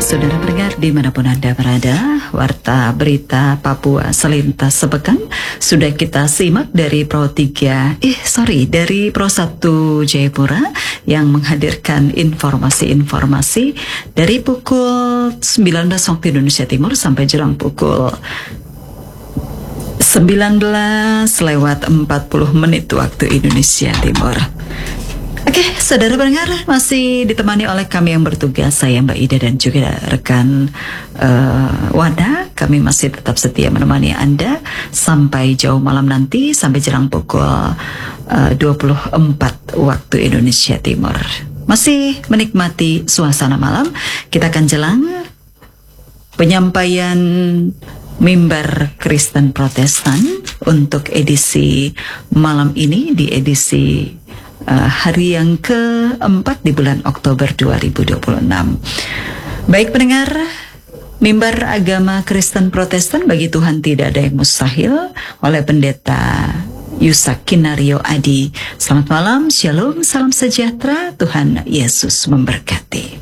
saudara pendengar dimanapun Anda berada, Warta Berita Papua Selintas Sepekan sudah kita simak dari dari Pro 1 Jayapura yang menghadirkan informasi-informasi dari pukul 19 waktu Indonesia Timur sampai jelang pukul 19:40 waktu Indonesia Timur. Oke, saudara pendengar, masih ditemani oleh kami yang bertugas, saya Mbak Ida dan juga rekan Wanda. Kami masih tetap setia menemani Anda sampai jauh malam nanti, sampai jelang pukul 24 waktu Indonesia Timur. Masih menikmati suasana malam, kita akan jelang penyampaian mimbar Kristen Protestan untuk edisi malam ini, di edisi hari yang keempat di bulan Oktober 2026. Baik pendengar, mimbar agama Kristen Protestan Bagi Tuhan Tidak Ada Yang Mustahil oleh Pendeta Yusak Kinario Adi. Selamat malam, shalom, salam sejahtera, Tuhan Yesus memberkati.